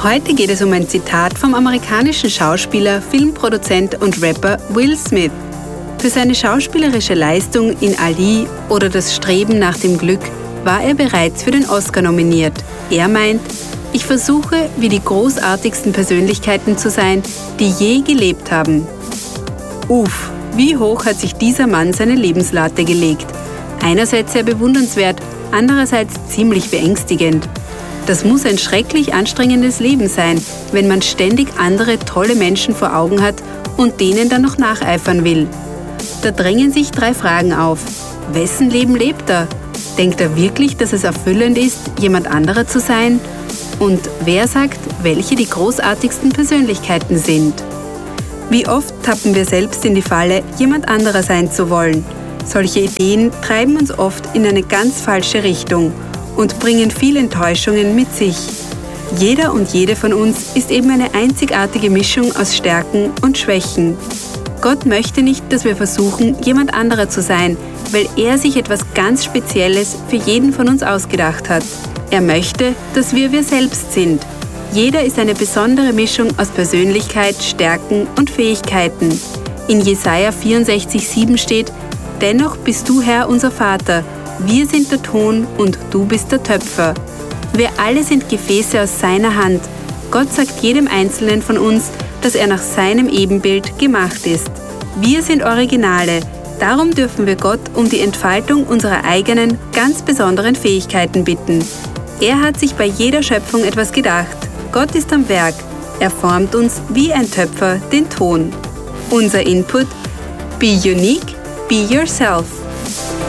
Heute geht es um ein Zitat vom amerikanischen Schauspieler, Filmproduzent und Rapper Will Smith. Für seine schauspielerische Leistung in Ali oder das Streben nach dem Glück war er bereits für den Oscar nominiert. Er meint: Ich versuche, wie die großartigsten Persönlichkeiten zu sein, die je gelebt haben. Uff, wie hoch hat sich dieser Mann seine Lebenslatte gelegt. Einerseits sehr bewundernswert, andererseits ziemlich beängstigend. Das muss ein schrecklich anstrengendes Leben sein, wenn man ständig andere tolle Menschen vor Augen hat und denen dann noch nacheifern will. Da drängen sich 3 Fragen auf. Wessen Leben lebt er? Denkt er wirklich, dass es erfüllend ist, jemand anderer zu sein? Und wer sagt, welche die großartigsten Persönlichkeiten sind? Wie oft tappen wir selbst in die Falle, jemand anderer sein zu wollen? Solche Ideen treiben uns oft in eine ganz falsche Richtung und bringen viele Enttäuschungen mit sich. Jeder und jede von uns ist eben eine einzigartige Mischung aus Stärken und Schwächen. Gott möchte nicht, dass wir versuchen, jemand anderer zu sein, weil er sich etwas ganz Spezielles für jeden von uns ausgedacht hat. Er möchte, dass wir selbst sind. Jeder ist eine besondere Mischung aus Persönlichkeit, Stärken und Fähigkeiten. In Jesaja 64,7 steht: Dennoch bist du, Herr, unser Vater. Wir sind der Ton und du bist der Töpfer. Wir alle sind Gefäße aus seiner Hand. Gott sagt jedem Einzelnen von uns, dass er nach seinem Ebenbild gemacht ist. Wir sind Originale. Darum dürfen wir Gott um die Entfaltung unserer eigenen, ganz besonderen Fähigkeiten bitten. Er hat sich bei jeder Schöpfung etwas gedacht. Gott ist am Werk. Er formt uns wie ein Töpfer den Ton. Unser Input: Be unique, be yourself.